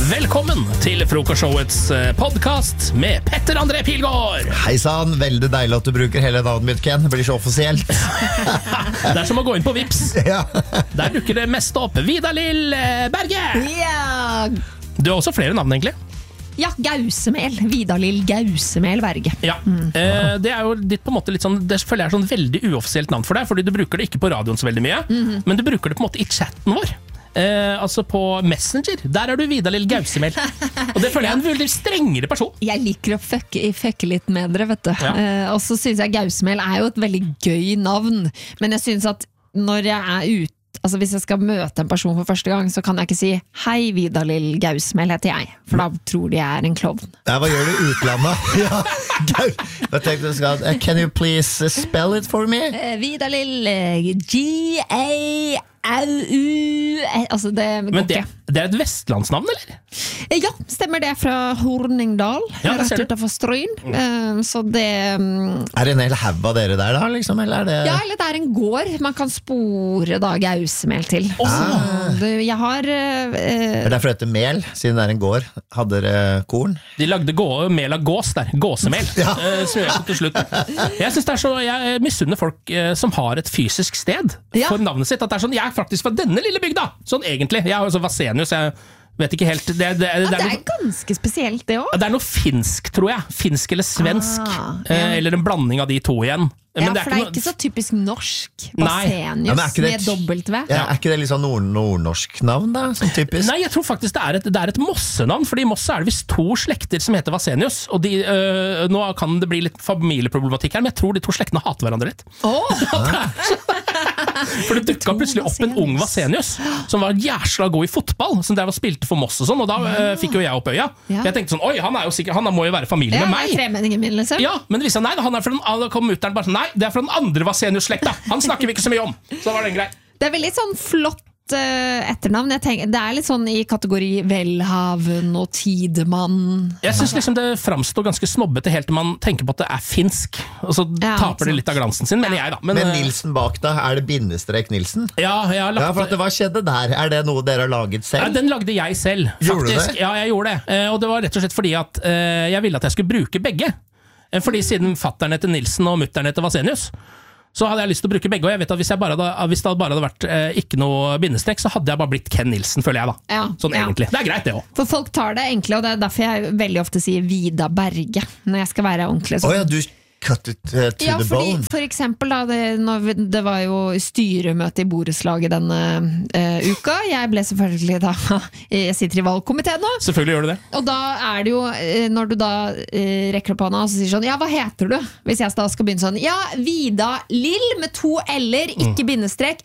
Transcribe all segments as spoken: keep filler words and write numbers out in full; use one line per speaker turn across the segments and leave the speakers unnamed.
Velkommen til Frokostshowets podcast med Petter André Pilgaard.
Hei sann, veldig deilig at du bruker hele navnet mitt, Ken. Det blir så offisielt.
Det er som å gå inn på Vips.
Ja.
Der dukker det mest opp. Vidar-Lill Berge.
Ja.
Du har også flere navn, egentlig.
Ja, Gausemel. Vidar-Lill Gausemel Berge.
Ja, mm. eh, det er jo ditt på en måte litt sånn, det føler jeg er sånn veldig uoffisielt navn for deg, fordi du bruker det ikke på radioen så veldig mye, mm-hmm. men du bruker det på en måte i chatten vår. Eh, altså på Messenger, der er du Vidar-Lill Gausemel. Og det føler jeg er en veldig strengere person.
Jeg liker å fucke, fucke litt med dere, vet du.
Ja.
Eh, og så synes jeg Gausemel er jo et veldig gøy navn, men jeg synes at når jeg er ute, altså hvis jeg skal møte en person for første gang, så kan jeg ikke si hei Vidar-Lill Gausemel heter jeg, for da tror de jeg er en klovn.
Ja, hva gjør du i utlandet? Ja, jeg tenkte du skal, can you please spell it for me?
Eh, Vidar-Lill G A Au U Altså det går
Men det,
ikke.
det er et vestlandsnavn, eller?
Ja, stemmer det, fra Horningdal,
Ja, det ser
rett
du.
utenfor Stryn. Eh, Så det um,
Er det en hel haug av dere der da, liksom? Eller er det...
Ja, eller det er en gård man kan spore da Gausemel til.
Oh.
Så det, jeg har eh,
Er det derfor det heter mel, siden det er en gård? Hadde dere korn?
De lagde gå, mel av gås der, gåsemel.
Ja.
eh, Så jeg til slutt. Jeg synes det er så, jeg misunner folk eh, som har et fysisk sted
Ja.
for navnet sitt, at det er sånn, jeg er faktisk fra denne lille bygda, sånn egentlig. Jeg har jo så Vasenius, jeg vet ikke helt, det, det, det,
ja,
det,
det
er
er
noe,
ganske spesielt det også.
det er noe finsk, tror jeg. Finsk eller svensk,
Ah,
eh,
ja.
eller en blanding av de to igjen.
Ja,
Men
for det er
noe-
ikke så typisk norsk.
Nei.
Vasenius
Ja, men er ikke det
med
et-
dobbelt V.
Ja, er ikke det litt sånn nord nordnorsk navn da, sånn typisk?
Nei, jeg tror faktisk det er et, det er et Mosse-navn, fordi i Mosse er det visst to slekter som heter Vasenius, og de, øh, nå kan det bli litt familieproblematikk her, men jeg tror de to slektene hater hverandre litt. For det dukket plutselig opp en ung Vasenius, som var jæsla god i fotball, som der var spilte for Moss og sånn, og da øh, fikk jo jeg opp øya.
Ja.
Jeg tenkte sånn, oi, han er jo sikkert, han må jo være familie
Ja,
med
det er
meg.
tremenningen min, liksom.
Ja, men det viste seg, nei, han er fra den, da kom mutter'n bare sånn, nei, det er fra den andre Vasenius-slekta. Han snakker vi ikke så mye om. Så var den grei.
Det er veldig sånn flott eh, etternavn. Jeg tenker, det er litt sånn i kategori Velhaven og Tidemann.
Jeg synes liksom det framstår ganske snobbete helt til man tenker på at det er finsk, og så
Ja,
taper det
sant.
litt av glansen sin, mener jeg da. Men,
Men
øh,
Nilsen bak da, er det bindestrek Nilsen?
ja, jeg har lagt...
Ja, for at det, hva skjedde der? Er det noe dere har laget
Ja,
selv?
den lagde jeg selv,
Gjorde du
faktisk.
det?
Ja, jeg gjorde det. Eh, Og det var rett og slett fordi at eh, jeg ville at jeg skulle bruke begge. Eh, Fordi siden fatteren heter Nilsen og mutteren heter Vasenius, så hadde jeg lyst til å bruke begge. Og jeg vet at hvis, jeg bare hadde, hvis det bare hadde vært eh, ikke noe bindestrek, så hadde jeg bare blitt Ken Nilsen, føler jeg da.
Ja,
Sånn
ja.
egentlig. Det er greit det også.
For folk tar det enkle, og det er derfor jeg veldig ofte sier Vida Berge når jeg skal være ordentlig.
Åja, du cut it uh, to
Ja,
the
fordi,
bone.
for eksempel da, det, når vi, det var jo styremøte i borettslaget denne eh, uka. Jeg ble selvfølgelig da, jeg sitter i valgkomiteen nå,
Selvfølgelig gjør du det.
og da er det jo, eh, når du da eh, rekker opp hånda og så sier sånn, ja, hva heter du? Hvis jeg da skal begynne sånn, ja, Vida-Lill med to L-er, ikke bindestrek,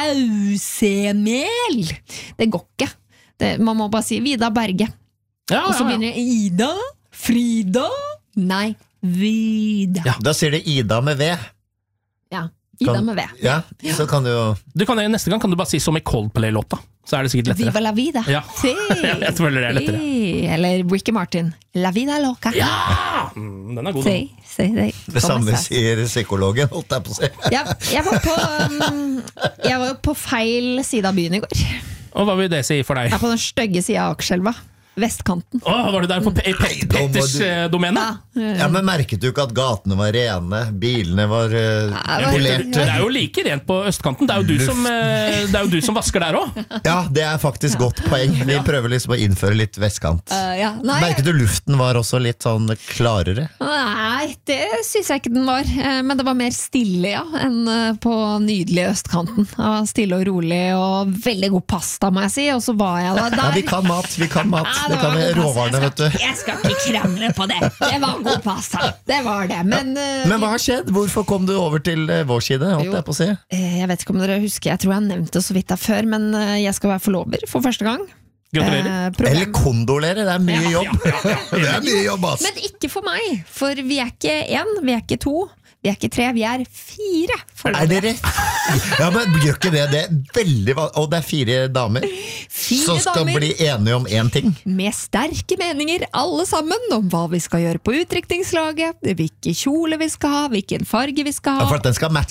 Gausemel. Det går ikke. Det, man må bare si Vida Berge.
Ja,
Og så
ja, ja.
begynner jeg, Ida, Frida, nei, Vida.
Ja.
Da sier det Ida med V.
Ja, Ida
Kan-
med V.
Ja, så kan du jo...
Du kan, neste gang kan du bare si som i Coldplay-låta, så er det sikkert lettere.
Viva la vida.
Ja.
Sí.
Jeg føler det er lettere.
Sí. Eller Ricky Martin. La vida loca.
Ja! Mm, den er god.
Sí,
den.
sí, sí.
Det samme
Como estás?
sier psykologen, holdt jeg på å si.
Ja, jeg var på um, Jeg var jo på feil side av byen i går.
Og hva vil det si for deg?
Jeg er på den stygge sida av Akerselva. Vestkanten.
Åh, var du der på Pe- Pe-
Nei, da må
Petters
du-
eh, domene?
Ja, men merket du ikke at gatene var rene, bilene var uh,
Ja, det var-
polert?
Det er jo like rent på østkanten. Det er jo du som, eh, det er jo du som vasker der også.
Ja, det er faktisk godt poeng. Vi prøver liksom å innføre litt vestkant.
Uh, ja. Nei,
Merket du luften var også litt sånn klarere?
nei, det syns jeg ikke den var. Eh, Men det var mer stille, ja, enn eh, på nydelige østkanten. Det var stille og rolig, og veldig god pasta, må jeg si. Og så var jeg da der.
Ja, vi kan mat, vi kan mat.
Ja,
Det kan vi
var god pasta.
råvarene, vet du.
Jeg skal ikke krangle på det. Det var god pasta. Det var det. Men, eh,
Men hva har skjedd? Hvorfor kom du over til eh, vår side, holdt
Jo.
jeg på å si?
eh, jeg vet ikke om dere husker, jeg tror jeg nevnte det så vidt der før, men eh, jeg skal være forlover for første gang.
Gratulerer.
Eh, problem-
Eller kondolere, det er mye jobb. Det er mye jobb, ass.
Men ikke for meg, for vi er ikke én, vi er ikke to, vi er ikke tre, vi er fire
Er
forlovere.
det rett? Ja, men gjør ikke det, det er veldig van- Og det er fire damer
Fire
som skal
damer.
bli enige om én ting.
Med sterke meninger, alle sammen, om hva vi skal gjøre på utdrikningslaget, hvilke kjole vi skal ha, hvilken farge vi skal
Ja,
ha.
for at den skal matche.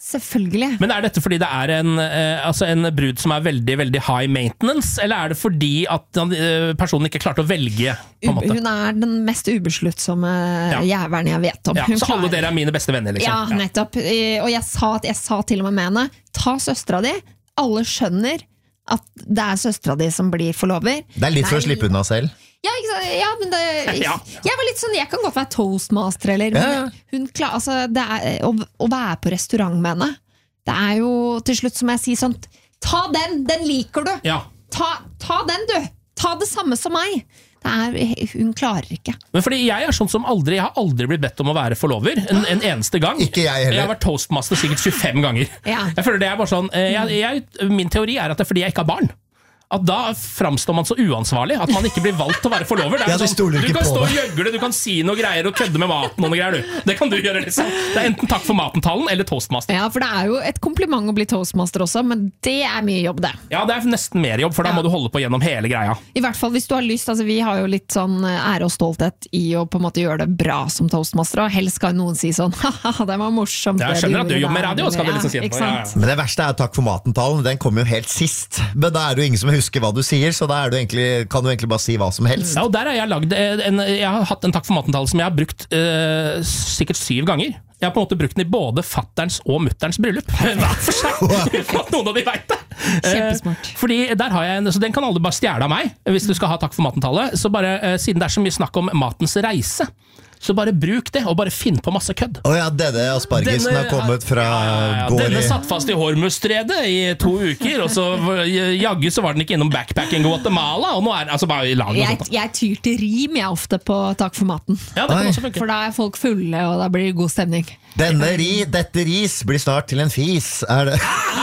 Selvfølgelig.
Men er dette fordi det er en, eh, altså en brud som er veldig veldig high maintenance, eller er det fordi at eh, personen ikke klarte å velge? På en måte?
Hun er den mest ubesluttsomme
Ja.
jævelen jeg vet om.
Ja,
Hun
så alle
klarer-
dere er mine beste venner, liksom?
Ja, nettopp. Eh, Og jeg sa, at jeg sa til og med med henne, ta søstera di. Alle skjønner at det er søstera di som blir forlover.
Det er litt for å
Nei.
slippe unna selv.
Ja, ikke sant? Ja, men det,
Ja.
jeg var litt sånn, jeg kan godt være toastmaster, eller
Ja, ja.
men hun klar, altså, det er, å, å være på restaurant med henne, det er jo til slutt som jeg sier sånn, ta den, den liker du.
Ja.
Ta, ta den, du. Ta det samme som meg. Det er, hun klarer ikke.
Men fordi jeg er sånn som aldri, jeg har aldri blitt bedt om å være forlover, en, en eneste gang.
Ikke jeg heller.
Jeg har vært toastmaster sikkert tjuefem ganger.
Ja.
Jeg føler det er bare sånn, eh, jeg, jeg, min teori er at det er fordi jeg ikke har barn. At da framstår man så uansvarlig at man ikke blir valgt til å være forlover. Det er
Ja, de
sånn,
stoler
du
ikke
kan
på
stå og
deg.
gjøgle, du kan si noe greier og kødde med maten og noe greier, du. Det kan du gjøre, liksom. Det er enten takk for maten-talen eller toastmaster.
Ja, for det er jo et kompliment å bli toastmaster også, men det er mye jobb det.
Ja, det er nesten mer jobb, for da
Ja.
må du holde på gjennom hele greia.
I hvert fall hvis du har lyst, altså vi har jo litt sånn ære og stolthet i å på en måte gjøre det bra som toastmaster, og helst skal noen si sånn, haha, det var morsomt.
Jeg
det
skjønner at du
gjorde
jobber med
der,
radio, skal
eller-
det liksom si
ja, ikke
etterpå. Ja,
sant?
Men det verste er takk for maten-talen, den kommer jo helt sist. Men da er det jo ingen som husker hva du sier, så da er du egentlig, kan du egentlig bare si hva som helst.
Ja, og der har jeg lagd en, jeg har hatt en takk for maten-tale som jeg har brukt eh, sikkert syv ganger. Jeg har på en måte brukt den i både fatterns og mutterns bryllup. Hver for seg, uten at noen av de vet det.
Kjempesmart.
Eh, fordi der har jeg en, så Den kan alle bare stjele av meg, hvis du skal ha takk for maten-tale. Så bare, eh, siden det er så mye snakk om matens reise, så bare bruk det, og bare finn på masse kødd.
Å ja, denne aspargesen har kommet fra
ja, ja, ja.
gård
Denne
i
satt fast i Hormuzstredet i to uker, og så jaggu så var den ikke innom backpacking Guatemala, og nå er den altså bare i lag med
Jeg,
sånt.
jeg tyr til rim jeg ofte på takk for maten,
Ja, det kan
Oi.
også funke.
for da er folk fulle, og da blir det god stemning.
Denne ri, dette ris blir snart til en fis. Er det?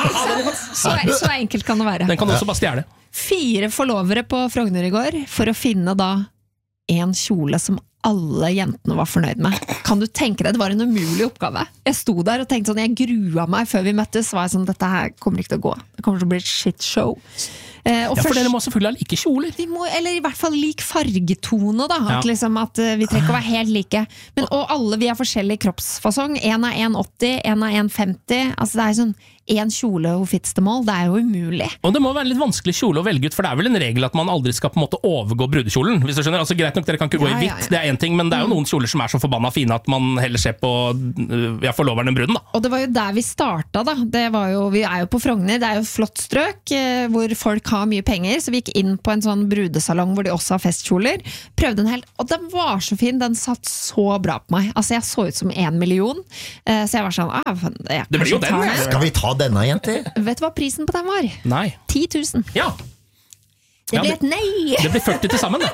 Så, så enkelt kan det være.
Den kan du også bare stjele.
Fire forlovere på Frogner i går, for å finne da en kjole som alle jentene var fornøyd med. Kan du tenke deg, det var en umulig oppgave. Jeg sto der og tenkte sånn, jeg grua meg før vi møttes, var jeg sånn, dette her kommer ikke til å gå. Det kommer til å bli et shit show. Eh, og
Ja, for
først-
dere må selvfølgelig ha like kjoler.
vi må, eller i hvert fall lik fargetone da, at,
Ja.
liksom, at eh, vi trenger ikke å være helt like. Men, og alle vi har forskjellig kroppsfasong. En er en åtti, en er en femti. Altså det er sånn, en kjole who fits them all. Det er jo umulig.
Og det må være en litt vanskelig kjole å velge ut, for det er vel en regel at man aldri skal på en måte overgå brudekjolen. Hvis du skjønner, altså Greit nok, dere kan ikke gå
Ja,
i
ja,
hvitt,
ja.
det er en ting, men det er jo noen kjoler som er så forbanna fine at man heller ser på øh, ja, forloveren enn bruden, da.
Og det var jo der vi starta, da. Det var jo, vi er jo på Frogner, det er jo et flott strøk eh, hvor folk har mye penger. Så vi gikk inn på en sånn brudesalong hvor de også har festkjoler. Prøvde en helt, og den var så fin, den satt så bra på meg. Altså jeg så ut som en million, eh, så jeg var sånn ah, jeg
Det blir jo
kanskje tar
den,
den.
ja.
Skal vi ta denne, jenter?
Vet du hva prisen på den var?
Nei.
ti tusen.
Ja,
Det
Ja,
ble
det-
et nei!
det blir førti til sammen, det.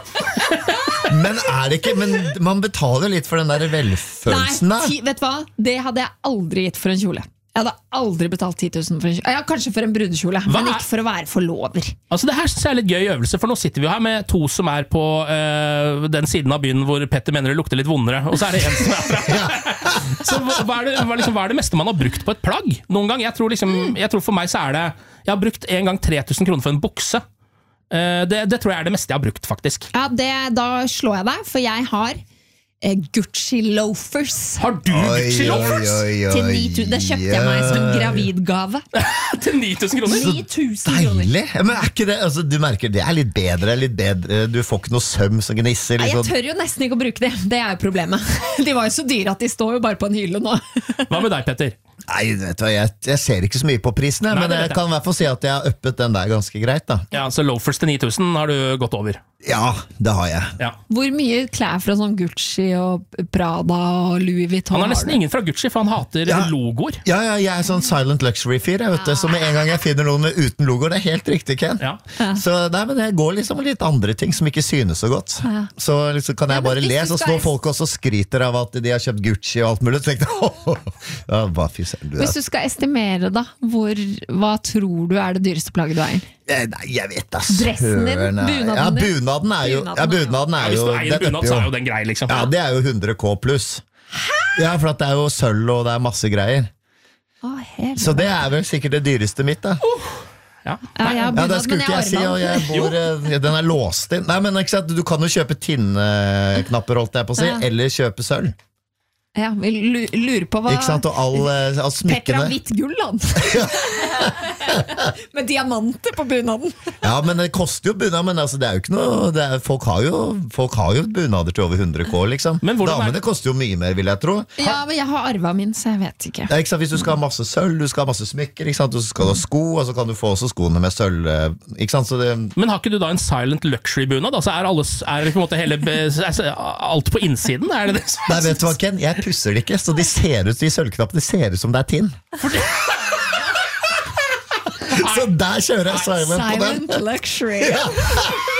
Men er det ikke Men man betaler litt for den der velfølelsen, da.
Nei, ti, vet du hva? Det hadde jeg aldri gitt for en kjole. Jeg hadde aldri betalt ti tusen for en kjole. Ja, kanskje for en brudekjole,
Hva
men
er-
ikke for å være forlover.
Altså Det her synes jeg er litt gøy øvelse, for nå sitter vi jo her med to som er på øh, den siden av byen hvor Petter mener det lukter litt vondere, og så er det en som er fra Så hva hva er, det, hva, liksom, hva er det meste man har brukt på et plagg? Noen gang, jeg tror, liksom, jeg tror For meg så er det Jeg har brukt en gang tre tusen kroner for en bukse. Eh, det, det tror jeg er det meste jeg har brukt, faktisk.
Ja, det, Da slår jeg deg, for jeg har eh, Gucci loafers.
Har du Gucci loafers
Til ni tusen. Det kjøpte jeg meg som gravidgave.
til ni tusen kroner?
ni tusen kroner.
Deilig! Men er ikke det, altså, du merker det er litt bedre, litt bedre. Du får ikke noe søm som gnisser.
Nei, jeg
Liksom.
tør jo nesten ikke å bruke det. Det er jo problemet. De var jo så dyre at de står jo bare på en hylle nå.
Hva med deg, Petter?
Nei, vet du hva, jeg, jeg ser ikke så mye på prisene,
Nei,
men
det vet
jeg
jeg.
kan i hvert fall si at jeg har uppet den der ganske greit. da
Ja, Så loafers til ni tusen har du gått over?
Ja, det har jeg.
Ja.
Hvor mye klær fra sånn Gucci og Prada og Louis Vuitton
Han har
har
nesten
du?
ingen fra Gucci, for han hater
Ja.
logoer.
Ja, ja, jeg er sånn silent luxury-fyr. jeg vet du, Så med en gang jeg finner noen med uten logoer, det er helt riktig, Ken.
Ja.
Så nei, men jeg går liksom med litt andre ting som ikke synes så godt.
Ja.
Så liksom kan jeg
Ja, men
bare
hvis
le,
du
så
skal-
står folk også og skryter av at de har kjøpt Gucci og alt mulig. Så tenkte jeg, åh, ja, hva fy søren, du
Hvis
er
du skal estimere, da, hvor, hva tror du er det dyreste plagget du eier?
Eh, Nei, jeg vet da
Dressen din,
søren, nei.
bunaden
Ja,
din.
bunaden er jo, ja, bunaden
Ja,
er
hvis
jo
du eier
den
bunad,
upper
så
jo-
er jo den grei, liksom.
Ja, det er jo hundre K pluss. Ja, for at det er jo sølv og det er masse greier.
Å, helt
Så det er vel sikkert det dyreste mitt, da.
Ja.
Ja, jeg har
Ja,
bunad,
det skulle
men
ikke jeg si, og
armbånd.
jeg bor, eh, den er låst inn. Nei, men ikke sant, du kan jo kjøpe tinneknapper, holdt jeg på å si,
Ja.
eller kjøpe sølv.
Ja, vi lu- lurer på hva
Ikke sant, og all, eh, all
Petter
smykkene
har hvitt gull, han. Med diamanter på bunaden.
Ja, men det koster jo bunad, men altså, det er jo ikke noe det er, folk, har jo, folk har jo bunader til over hundre K, liksom.
Men hvordan er-
Damene koster jo mye mer, vil jeg tro.
Ja, men jeg har arva min, så jeg vet ikke.
Ja, ikke sant? Hvis du skal ha masse sølv, du skal ha masse smykker, ikke sant? Du skal ha sko, og så kan du få også skoene med sølv, eh, ikke sant? Så det,
Men har ikke du da en silent luxury-bunad? Altså er, alle, er det på en måte hele, er alt på innsiden? Er det det som
nei, vet du hva, Ken? Jeg pusser det ikke, så de ser ut, de sølvknappene ser ut som det er tinn. Så der kjører jeg silent på den.
Silent luxury.